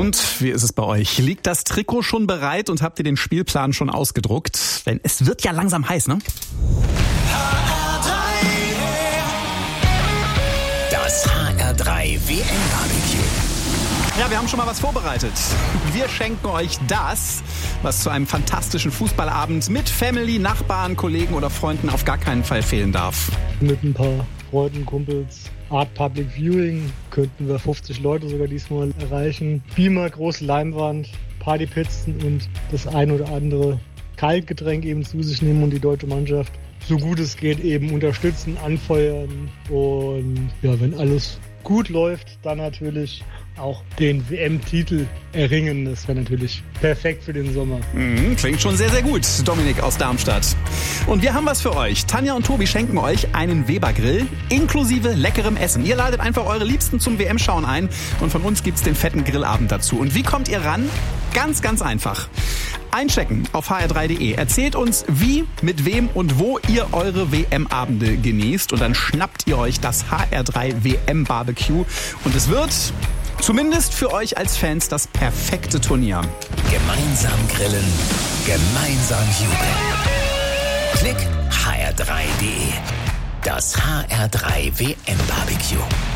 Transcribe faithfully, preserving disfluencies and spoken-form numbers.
Und wie ist es bei euch? Liegt das Trikot schon bereit und habt ihr den Spielplan schon ausgedruckt? Denn es wird ja langsam heiß, ne? Das H R drei W M-Barbecue. Ja, wir haben schon mal was vorbereitet. Wir schenken euch das, was zu einem fantastischen Fußballabend mit Family, Nachbarn, Kollegen oder Freunden auf gar keinen Fall fehlen darf. Mit ein paar Freunden, Kumpels, Art Public Viewing, könnten wir fünfzig Leute sogar diesmal erreichen. Beamer, große Leinwand, Partypizzen und das ein oder andere Kaltgetränk eben zu sich nehmen und die deutsche Mannschaft so gut es geht eben unterstützen, anfeuern und ja, wenn alles gut läuft, dann natürlich auch den W M-Titel erringen. Das wäre natürlich perfekt für den Sommer. Mhm, klingt schon sehr, sehr gut, Dominik aus Darmstadt. Und wir haben was für euch. Tanja und Tobi schenken euch einen Weber-Grill inklusive leckerem Essen. Ihr ladet einfach eure Liebsten zum W M-Schauen ein und von uns gibt's den fetten Grillabend dazu. Und wie kommt ihr ran? Ganz, ganz einfach. Einchecken auf h r drei punkt de. Erzählt uns, wie, mit wem und wo ihr eure W M-Abende genießt. Und dann schnappt ihr euch das H R drei W M-Barbecue. Und es wird, zumindest für euch als Fans, das perfekte Turnier. Gemeinsam grillen, gemeinsam jubeln. Klick h r drei punkt de. Das H R drei W M-Barbecue.